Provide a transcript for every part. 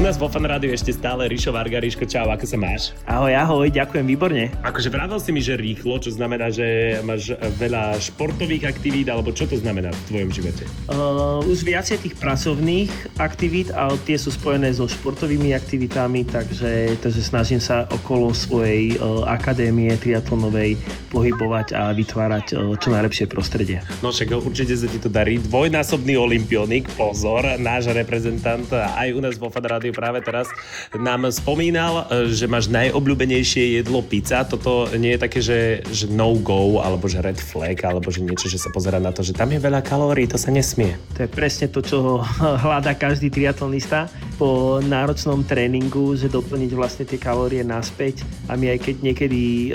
nás vo Fan Rádiu ešte stále Rišo Varga. Riško, čau, ako sa máš? Ahoj, ďakujem, výborne. Akože vravel si mi, že rýchlo, čo znamená, že máš veľa športových aktivít, alebo čo to znamená v tvojom živote? Už viacej tých pracovných aktivít, ale tie sú spojené so športovými aktivitami, takže snažím sa okolo svojej akadémie triatlonovej pohybovať a vytvárať čo najlepšie prostredie. No však určite sa ti to darí. Dvojnásobný olympionik, pozor, náš reprezentant aj u nás vo Fan Rádiu práve teraz nám spomínal, že máš najobľúbenejšie jedlo pizza. Toto nie je také, že no-go, alebo že red flag, alebo že niečo, že sa pozerá na to, že tam je veľa kalórií, to sa nesmie. To je presne to, čo hľadá každý triatlonista po náročnom tréningu, že doplniť vlastne tie kalórie naspäť. A my aj keď niekedy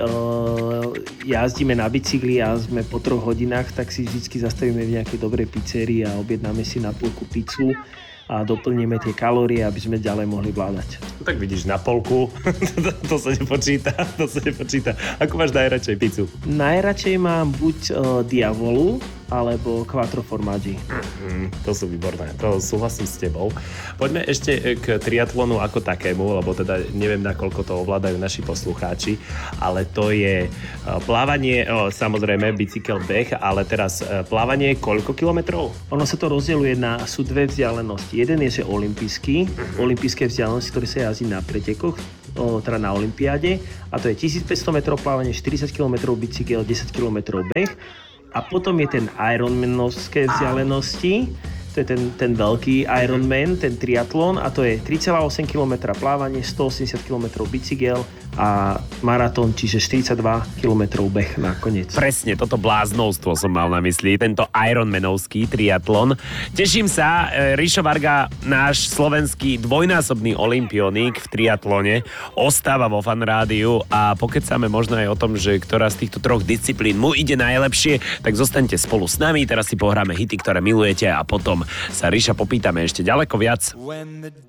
jazdíme na bicykli a sme po 3 hodinách, tak si vždycky zastavíme v nejakej dobrej pizzerii a objednáme si na polku pizzu a doplníme tie kalórie, aby sme ďalej mohli vládať. No tak vidíš, na polku, to sa nepočíta. Ako máš najradšej pizzu? Najradšej mám buď Diavolu, alebo Quattro Formaggi. To sú výborné, to súhlasím s tebou. Poďme ešte k triatlonu ako takému, lebo teda neviem, nakoľko to ovládajú naši poslucháči, ale to je plávanie, samozrejme bicykel, beh, ale teraz plávanie koľko kilometrov? Ono sa to rozdeľuje sú 2 vzdialenosti. Jeden je, že olympijské vzdialenosti, ktoré sa jazdí na pretekoch, teda na olympiáde, a to je 1500 metrov plávanie, 40 km bicykel, 10 km beh. A potom je ten Ironmanovské vzdialenosti, to je ten veľký Ironman, ten triatlon, a to je 3,8 km plávanie, 180 km bicykel a maratón, čiže 42 km beh nakoniec. Presne, toto bláznovstvo som mal na mysli, tento Ironmanovský triatlon. Teším sa, Rišo Varga, náš slovenský dvojnásobný olympionik v triatlone, ostáva vo Fan Rádiu a pokecáme možno aj o tom, že ktorá z týchto 3 disciplín mu ide najlepšie, tak zostaňte spolu s nami, teraz si pohráme hity, ktoré milujete a potom sa Riša popýtame ešte ďaleko viac.